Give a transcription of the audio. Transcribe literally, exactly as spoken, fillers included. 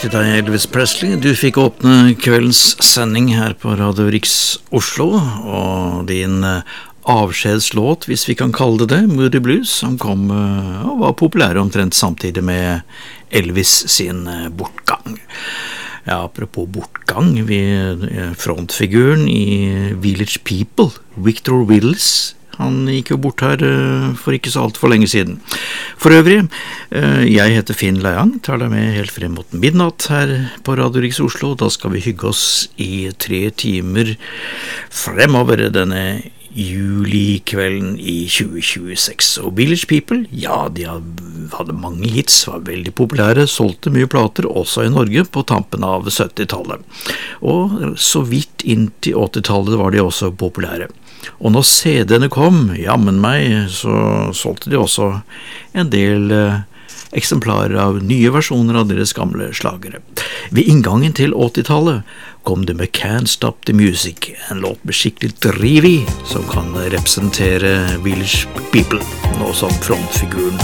Takk til deg, Elvis Presley. Du fikk åpne kveldens sending her på Radio Riks Oslo, og din avskjedslåt, hvis vi kan kalle det det, Moody Blues, som kom og var populær omtrent samtidig med Elvis sin bortgang. Ja, apropos bortgang, vi, frontfiguren i Village People, Victor Willis, han gikk jo bort her for ikke så alt for lenge siden. For øvrig, jeg heter Finn Leiang, tar deg med helt frem mot midnatt her på Radio Riks Oslo. Da skal vi hygge oss i tre timer fremover denne julikvelden i tjue tjueseks. Og Village People, ja, de hadde mange hits, var veldig populære, solgte mye plater, også i Norge, på tampen av syttitallet. Og så vidt inn til åttitallet var de også populære. Og når C D-ene kom, jammen meg, så solgte de også en del eh, eksemplarer av nye versjoner av deres gamle slagere. Ved inngangen til åttitallet kom det med Can't Stop the Music, en låt med skikkelig driv i, som kan representere Village People, nå som frontfiguren